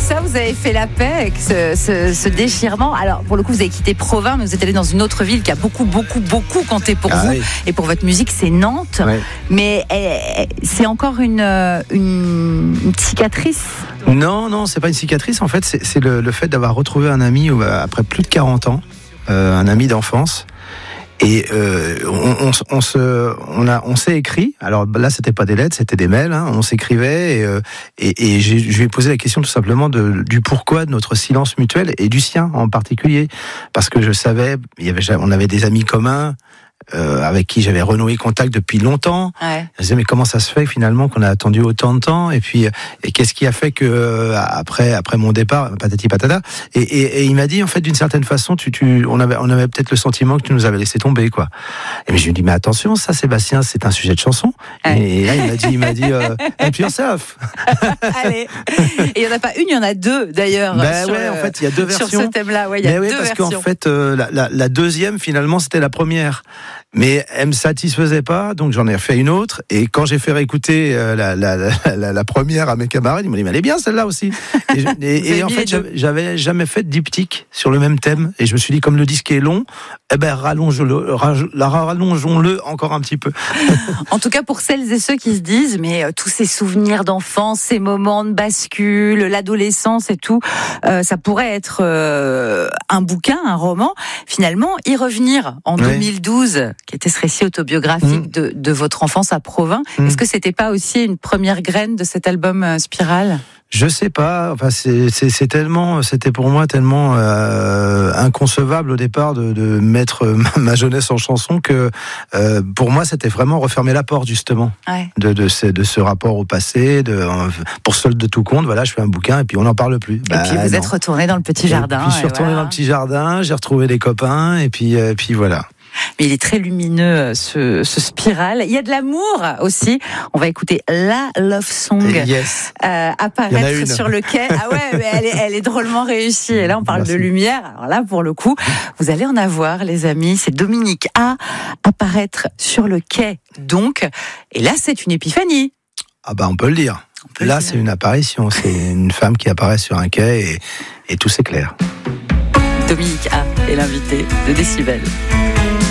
Ça, vous avez fait la paix avec ce déchirement. Alors, pour le coup, vous avez quitté Provins, mais vous êtes allé dans une autre ville qui a beaucoup compté pour vous. Oui. Et pour votre musique, c'est Nantes. Ouais. Mais c'est encore une cicatrice. Non, c'est pas une cicatrice. En fait, c'est le fait d'avoir retrouvé un ami après plus de 40 ans, un ami d'enfance. Et on s'est écrit. Alors là, c'était pas des lettres, c'était des mails. Hein. On s'écrivait et je lui ai posé la question tout simplement du pourquoi de notre silence mutuel et du sien en particulier, parce que je savais, on avait des amis communs. Avec qui j'avais renoué contact depuis longtemps. Ouais. Je me disais mais comment ça se fait finalement qu'on a attendu autant de temps, et puis qu'est-ce qui a fait que après mon départ, patati patata, et il m'a dit en fait d'une certaine façon on avait peut-être le sentiment que tu nous avais laissé tomber, quoi. Et je lui ai dit mais attention, ça Sébastien, c'est un sujet de chanson. Ouais. Et là il m'a dit and yourself. Allez. Et il y en a pas une, il y en a deux d'ailleurs. En fait il y a deux versions sur ce thème-là. Ouais, il y a deux parce versions. qu'en fait la deuxième finalement c'était la première. Mais elle me satisfaisait pas, donc j'en ai fait une autre. Et quand j'ai fait réécouter la première à mes camarades, ils m'ont dit mais elle est bien celle-là aussi. Et en fait, j'avais jamais fait de diptyque sur le même thème. Et je me suis dit comme le disque est long, rallongeons-le encore un petit peu. En tout cas, pour celles et ceux qui se disent mais tous ces souvenirs d'enfance, ces moments de bascule, l'adolescence et tout, ça pourrait être un bouquin, un roman. Finalement, y revenir en 2012. Qui était ce récit autobiographique de votre enfance à Provins. Est-ce que c'était pas aussi une première graine de cet album Spirale ? Je sais pas. Enfin, c'était pour moi tellement inconcevable au départ de mettre ma jeunesse en chanson que pour moi c'était vraiment refermer la porte justement de ce rapport au passé. Pour seul de tout compte, voilà, je fais un bouquin et puis on n'en parle plus. Et puis vous êtes retourné dans le petit jardin. Et puis je suis retourné dans le petit jardin, j'ai retrouvé des copains et puis voilà. Mais il est très lumineux, ce Spirale. Il y a de l'amour aussi. On va écouter la love song apparaître sur le quai. Ah ouais, mais elle est drôlement réussie. Et là, on parle de lumière. Alors là, pour le coup, vous allez en avoir, les amis. C'est Dominique A. Apparaître sur le quai, donc. Et là, c'est une épiphanie. Ah bah, on peut le dire. Là, c'est une apparition. C'est une femme qui apparaît sur un quai et tout s'éclaire. Dominique A. est l'invité de Décibel.